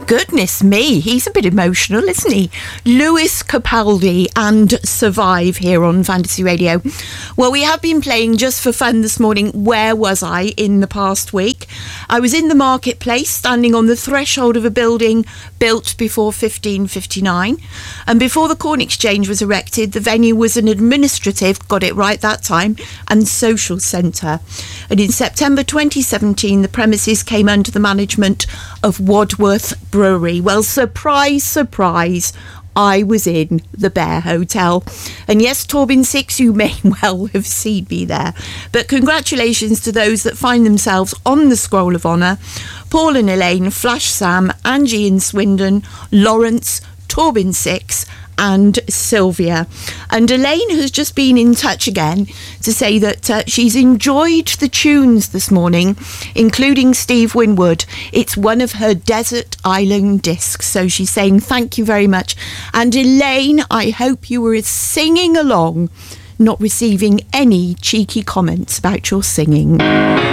Goodness me, he's a bit emotional, isn't he? Lewis Capaldi and Survive here on Fantasy Radio. Well, we have been playing just for fun this morning. Where was I in the past week? I was in the marketplace, standing on the threshold of a building built before 1559. And before the Corn Exchange was erected, the venue was an administrative, got it right that time, and social centre. And in September 2017, the premises came under the management of Wadworth Brewery. Well, surprise, surprise, I was in the Bear Hotel. And yes, Torbin 6, you may well have seen me there. But congratulations to those that find themselves on the Scroll of Honour. Paul and Elaine, Flash Sam, Angie in Swindon, Lawrence, Torbin 6 and Sylvia. And Elaine has just been in touch again to say that she's enjoyed the tunes this morning, including Steve Winwood. It's one of her Desert Island discs. So she's saying thank you very much. And Elaine, I hope you were singing along, not receiving any cheeky comments about your singing.